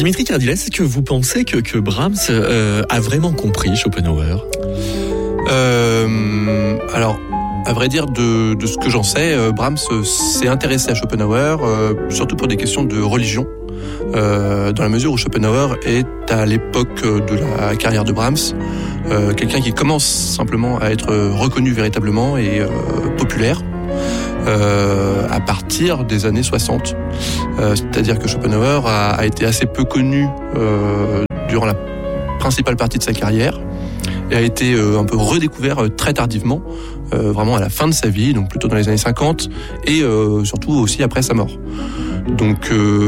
Dimitri Kardiles, est-ce que vous pensez que Brahms a vraiment compris Schopenhauer ? Alors, à vrai dire, de ce que j'en sais, Brahms s'est intéressé à Schopenhauer, surtout pour des questions de religion, dans la mesure où Schopenhauer est à l'époque de la carrière de Brahms, quelqu'un qui commence simplement à être reconnu véritablement et populaire. À partir des années 60. C'est-à-dire que Schopenhauer a été assez peu connu durant la principale partie de sa carrière et a été un peu redécouvert très tardivement, vraiment à la fin de sa vie, donc plutôt dans les années 50 et surtout aussi après sa mort. Donc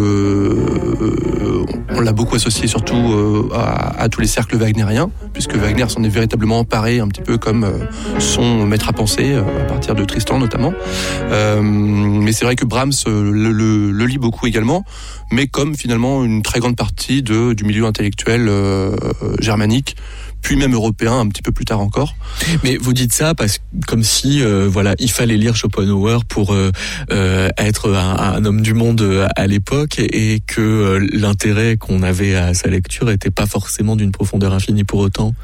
on l'a beaucoup associé surtout à tous les cercles wagnériens, puisque Wagner s'en est véritablement emparé un petit peu comme son maître à penser, à partir de Tristan notamment. Mais c'est vrai que Brahms le lit beaucoup également, mais comme finalement une très grande partie du milieu intellectuel germanique, puis même européen un petit peu plus tard encore. Mais vous dites ça comme si il fallait lire Schopenhauer pour être un homme du monde à l'époque et que l'intérêt qu'on avait à sa lecture était pas forcément d'une profondeur infinie pour autant.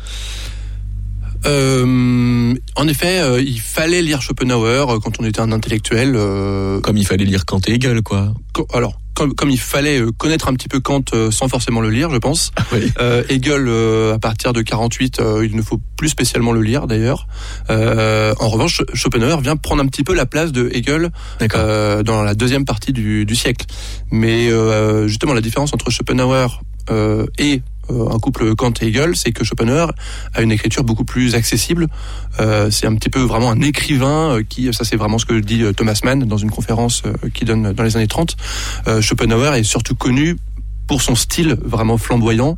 En effet, il fallait lire Schopenhauer quand on était un intellectuel. Comme il fallait lire Kant et Hegel, quoi. Comme il fallait connaître un petit peu Kant sans forcément le lire, je pense. Oui. Hegel, à partir de 48, il ne faut plus spécialement le lire d'ailleurs. En revanche, Schopenhauer vient prendre un petit peu la place de Hegel dans la deuxième partie du siècle. Mais justement, la différence entre Schopenhauer et un couple Kant et Hegel, c'est que Schopenhauer a une écriture beaucoup plus accessible. C'est un petit peu vraiment un écrivain ça c'est vraiment ce que dit Thomas Mann dans une conférence qu'il donne dans les années 30. Schopenhauer est surtout connu pour son style vraiment flamboyant,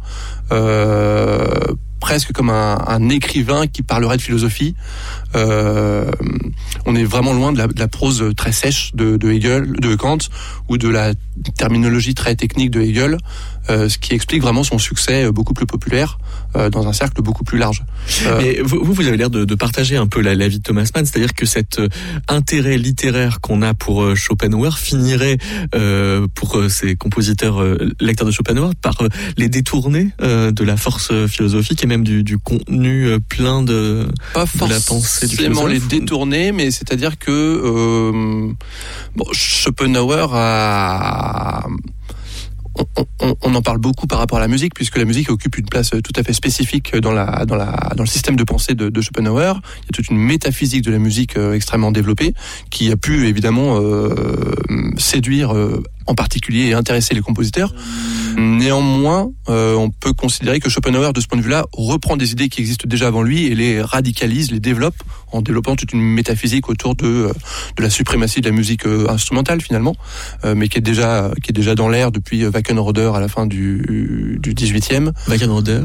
presque comme un écrivain qui parlerait de philosophie. On est vraiment loin de la prose très sèche de Hegel, de Kant, ou de la terminologie très technique de Hegel, ce qui explique vraiment son succès beaucoup plus populaire dans un cercle beaucoup plus large. Mais vous avez l'air de partager un peu l'avis de Thomas Mann, c'est-à-dire que cet intérêt littéraire qu'on a pour Schopenhauer finirait pour ces compositeurs lecteurs de Schopenhauer par les détourner de la force philosophique et même du contenu plein de la pensée du philosophe. Pas forcément les détourner, mais c'est-à-dire que Schopenhauer a... On en parle beaucoup par rapport à la musique, puisque la musique occupe une place tout à fait spécifique dans le système de pensée de Schopenhauer. Il y a toute une métaphysique de la musique extrêmement développée, qui a pu évidemment séduire en particulier et intéresser les compositeurs. Néanmoins, on peut considérer que Schopenhauer, de ce point de vue-là, reprend des idées qui existent déjà avant lui et les radicalise, les développe, en développant toute une métaphysique autour de la suprématie de la musique instrumentale finalement, mais qui est déjà dans l'air depuis Wackenroder à la fin du 18e. Wackenroder,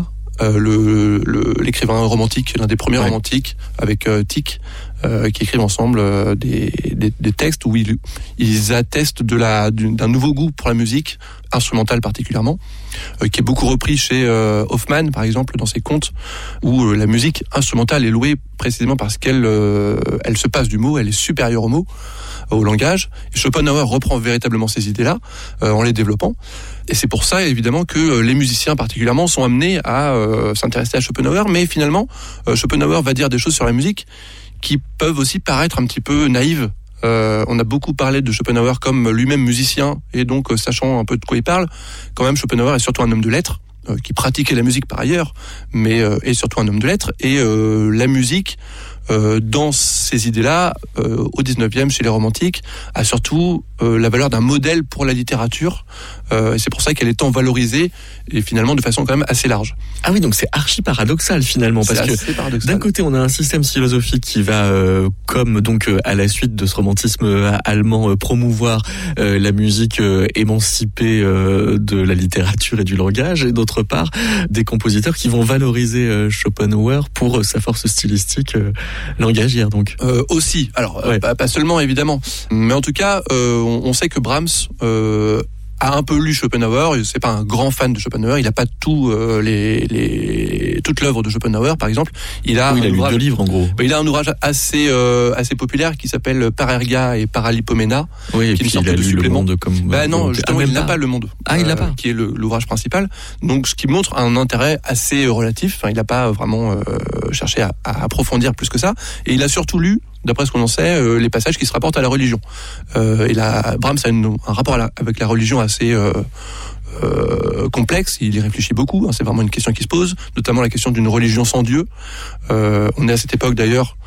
l'écrivain romantique, l'un des premiers romantiques, avec Tieck, qui écrivent ensemble des textes où ils attestent d'un nouveau goût pour la musique instrumentale particulièrement, qui est beaucoup repris chez Hoffmann par exemple dans ses contes, où la musique instrumentale est louée précisément parce qu'elle se passe du mot, elle est supérieure au mot, au langage. Et Schopenhauer reprend véritablement ces idées-là en les développant. Et c'est pour ça, évidemment, que les musiciens particulièrement sont amenés à s'intéresser à Schopenhauer. Mais finalement, Schopenhauer va dire des choses sur la musique qui peuvent aussi paraître un petit peu naïves. On a beaucoup parlé de Schopenhauer comme lui-même musicien, et donc sachant un peu de quoi il parle. Quand même, Schopenhauer est surtout un homme de lettres, qui pratiquait la musique par ailleurs, mais est surtout un homme de lettres. Et la musique, dans ces idées-là, au 19e, chez les romantiques, a surtout la valeur d'un modèle pour la littérature, et c'est pour ça qu'elle est tant valorisée, et finalement de façon quand même assez large. Ah oui, donc c'est archi paradoxal finalement, parce que d'un côté on a un système philosophique qui va, comme donc à la suite de ce romantisme allemand, promouvoir la musique émancipée de la littérature et du langage, et d'autre part des compositeurs qui vont valoriser Schopenhauer pour sa force stylistique langagière donc. Aussi, alors pas seulement évidemment, mais en tout cas on sait que Brahms a un peu lu Schopenhauer, c'est pas un grand fan de Schopenhauer, il a pas toute l'œuvre de Schopenhauer par exemple. Il a lu 2 livres en gros. Il a un ouvrage assez populaire qui s'appelle Parerga et Paralipomena. Oui, et qui puis il a lu Le Monde comme. Non, justement, il n'a pas Le Monde. Il n'a pas. Qui est l'ouvrage principal. Donc ce qui montre un intérêt assez relatif. Enfin, il n'a pas vraiment cherché à approfondir plus que ça. Et il a surtout lu, d'après ce qu'on en sait, les passages qui se rapportent à la religion. Brahms a un rapport avec la religion assez complexe, il y réfléchit beaucoup, c'est vraiment une question qui se pose, notamment la question d'une religion sans Dieu. On est à cette époque d'ailleurs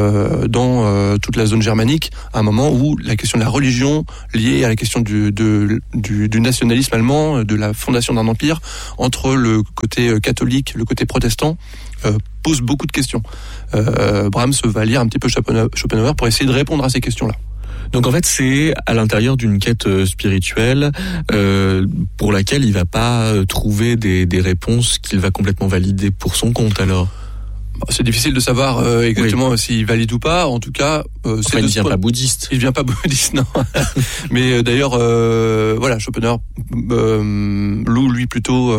dans toute la zone germanique, à un moment où la question de la religion liée à la question du nationalisme allemand, de la fondation d'un empire, entre le côté catholique, le côté protestant, pose beaucoup de questions. Brahms va lire un petit peu Schopenhauer pour essayer de répondre à ces questions-là. Donc en fait, c'est à l'intérieur d'une quête spirituelle pour laquelle il va pas trouver des réponses qu'il va complètement valider pour son compte alors. C'est difficile de savoir exactement s'il valide ou pas. En tout cas, il ne vient pas bouddhiste. Il vient pas bouddhiste, non. Mais d'ailleurs, Schopenhauer loue lui plutôt,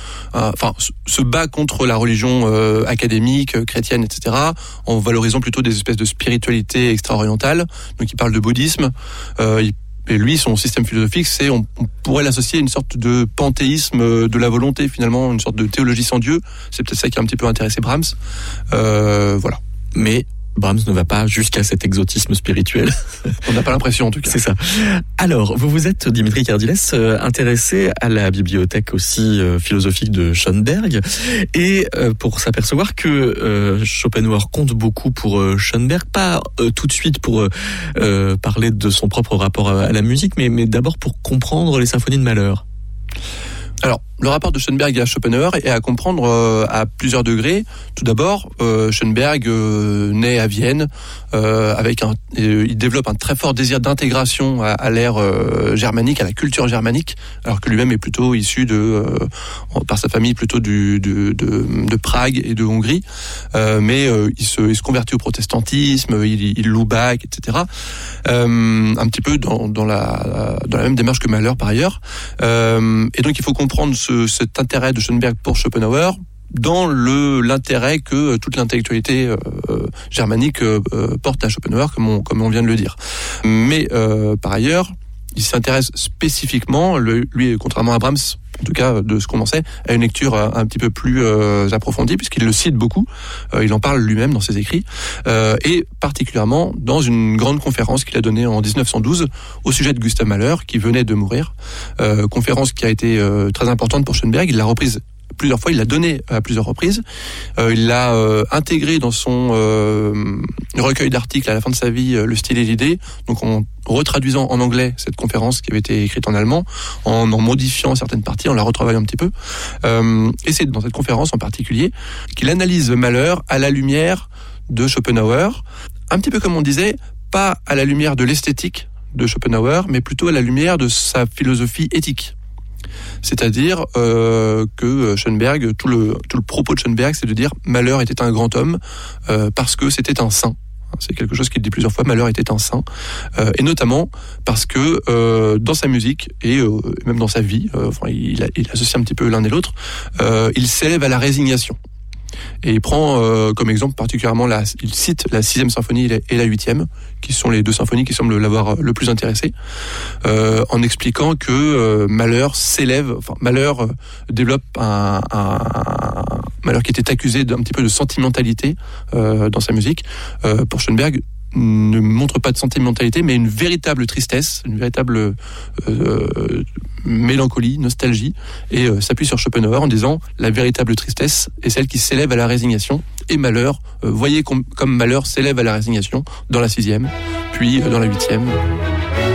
se bat contre la religion académique, chrétienne, etc. En valorisant plutôt des espèces de spiritualité extra-orientale. Donc il parle de bouddhisme. Et lui, son système philosophique, on pourrait l'associer à une sorte de panthéisme de la volonté, finalement, une sorte de théologie sans Dieu. C'est peut-être ça qui a un petit peu intéressé Brahms. Voilà. Mais Brahms ne va pas jusqu'à cet exotisme spirituel. On n'a pas l'impression, en tout cas. C'est ça. Alors, vous êtes, Dimitri Kardiles, intéressé à la bibliothèque aussi philosophique de Schoenberg, et pour s'apercevoir que Schopenhauer compte beaucoup pour Schoenberg, pas tout de suite pour parler de son propre rapport à la musique, mais d'abord pour comprendre les symphonies de Mahler. Alors, le rapport de Schoenberg à Schopenhauer est à comprendre à plusieurs degrés. Tout d'abord, Schoenberg naît à Vienne il développe un très fort désir d'intégration à l'ère germanique, à la culture germanique, alors que lui-même est plutôt issu par sa famille plutôt de Prague et de Hongrie. Mais il se convertit au protestantisme, il loue Bach, etc. Un petit peu dans la même démarche que Mahler par ailleurs. Et donc il faut comprendre cet intérêt de Schoenberg pour Schopenhauer dans l'intérêt que toute l'intellectualité germanique porte à Schopenhauer, comme on vient de le dire. Mais par ailleurs, il s'intéresse spécifiquement, lui, contrairement à Brahms, en tout cas de ce qu'on en sait, à une lecture un petit peu plus approfondie, puisqu'il le cite beaucoup, il en parle lui-même dans ses écrits, et particulièrement dans une grande conférence qu'il a donnée en 1912 au sujet de Gustav Mahler, qui venait de mourir, conférence qui a été très importante pour Schoenberg. Il l'a reprise plusieurs fois, il l'a donné à plusieurs reprises. Il l'a intégré dans son recueil d'articles à la fin de sa vie, Le style et l'idée, donc en retraduisant en anglais cette conférence qui avait été écrite en allemand, en modifiant certaines parties, en la retravaillant un petit peu. Et c'est dans cette conférence en particulier qu'il analyse Mahler à la lumière de Schopenhauer, un petit peu comme on disait, pas à la lumière de l'esthétique de Schopenhauer, mais plutôt à la lumière de sa philosophie éthique. C'est-à-dire que Schoenberg, tout le propos de Schoenberg, c'est de dire Mahler était un grand homme parce que c'était un saint. C'est quelque chose qu'il dit plusieurs fois, Mahler était un saint, et notamment parce que dans sa musique et même dans sa vie, il associe un petit peu l'un et l'autre, il s'élève à la résignation. Et il prend comme exemple particulièrement il cite la 6e symphonie et la 8e, qui sont les deux symphonies qui semblent l'avoir le plus intéressé, en expliquant que Mahler développe un Mahler qui était accusé d'un petit peu de sentimentalité dans sa musique. Pour Schoenberg, ne montre pas de sentimentalité, mais une véritable tristesse, une véritable mélancolie, nostalgie, et s'appuie sur Schopenhauer en disant la véritable tristesse est celle qui s'élève à la résignation. Et Mahler, voyez comme Mahler s'élève à la résignation dans la 6e, puis dans la 8e.